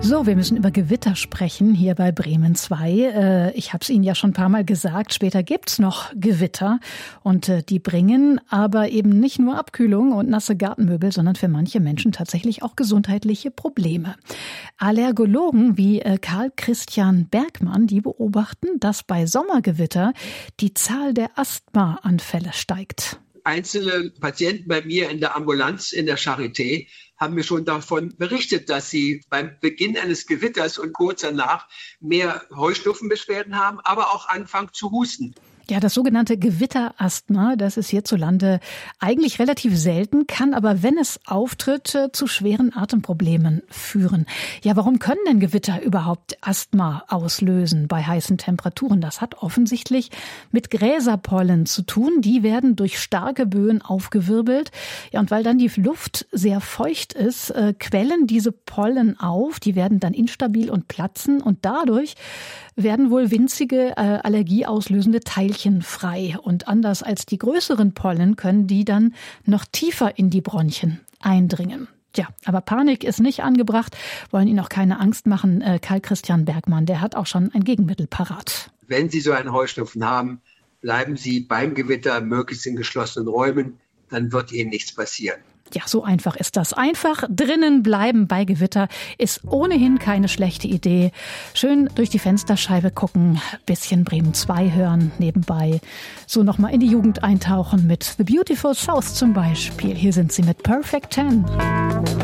So, wir müssen über Gewitter sprechen hier bei Bremen 2. Ich habe es Ihnen ja schon ein paar Mal gesagt, später gibt's noch Gewitter und die bringen aber eben nicht nur Abkühlung und nasse Gartenmöbel, sondern für manche Menschen tatsächlich auch gesundheitliche Probleme. Allergologen wie Karl Christian Bergmann, die beobachten, dass bei Sommergewitter die Zahl der Asthmaanfälle steigt. Einzelne Patienten bei mir in der Ambulanz in der Charité haben mir schon davon berichtet, dass sie beim Beginn eines Gewitters und kurz danach mehr Heuschnupfenbeschwerden haben, aber auch anfangen zu husten. Ja, das sogenannte Gewitterasthma, das ist hierzulande eigentlich relativ selten, kann aber, wenn es auftritt, zu schweren Atemproblemen führen. Ja, warum können denn Gewitter überhaupt Asthma auslösen bei heißen Temperaturen? Das hat offensichtlich mit Gräserpollen zu tun. Die werden durch starke Böen aufgewirbelt. Ja, und weil dann die Luft sehr feucht ist, quellen diese Pollen auf. Die werden dann instabil und platzen und dadurch werden wohl winzige allergieauslösende Teilchen frei. Und anders als die größeren Pollen können die dann noch tiefer in die Bronchien eindringen. Tja, aber Panik ist nicht angebracht, wollen Ihnen auch keine Angst machen. Karl Christian Bergmann, der hat auch schon ein Gegenmittel parat. Wenn Sie so einen Heuschnupfen haben, bleiben Sie beim Gewitter möglichst in geschlossenen Räumen, dann wird Ihnen nichts passieren. Ja, so einfach ist das. Einfach drinnen bleiben bei Gewitter ist ohnehin keine schlechte Idee. Schön durch die Fensterscheibe gucken, bisschen Bremen 2 hören nebenbei. So nochmal in die Jugend eintauchen mit The Beautiful South zum Beispiel. Hier sind sie mit Perfect 10.